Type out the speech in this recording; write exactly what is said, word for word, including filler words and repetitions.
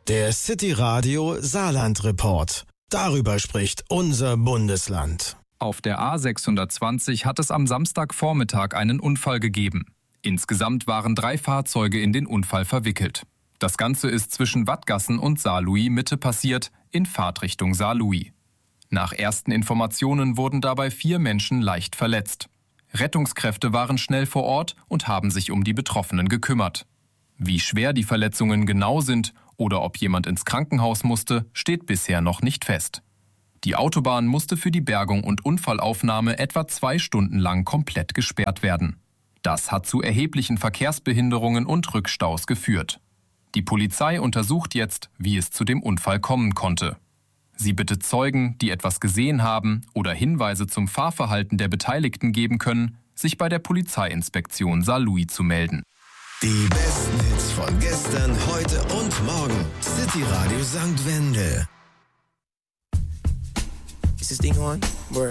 Der City Radio Saarland Report. Darüber spricht unser Bundesland. Auf der A sechshundertzwanzig hat es am Samstagvormittag einen Unfall gegeben. Insgesamt waren drei Fahrzeuge in den Unfall verwickelt. Das Ganze ist zwischen Wattgassen und Saarlouis Mitte passiert, in Fahrtrichtung Saarlouis. Nach ersten Informationen wurden dabei vier Menschen leicht verletzt. Rettungskräfte waren schnell vor Ort und haben sich um die Betroffenen gekümmert. Wie schwer die Verletzungen genau sind oder ob jemand ins Krankenhaus musste, steht bisher noch nicht fest. Die Autobahn musste für die Bergung und Unfallaufnahme etwa zwei Stunden lang komplett gesperrt werden. Das hat zu erheblichen Verkehrsbehinderungen und Rückstaus geführt. Die Polizei untersucht jetzt, wie es zu dem Unfall kommen konnte. Sie bittet Zeugen, die etwas gesehen haben oder Hinweise zum Fahrverhalten der Beteiligten geben können, sich bei der Polizeiinspektion Saarlouis zu melden. Die besten Hits von gestern, heute und morgen. City Radio Sankt Wendel. Is this thing on? Word.